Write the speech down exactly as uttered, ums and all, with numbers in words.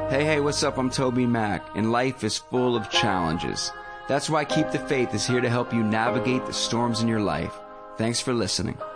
Hey, hey, what's up? I'm Toby Mac, and life is full of challenges. That's why Keep the Faith is here to help you navigate the storms in your life. Thanks for listening.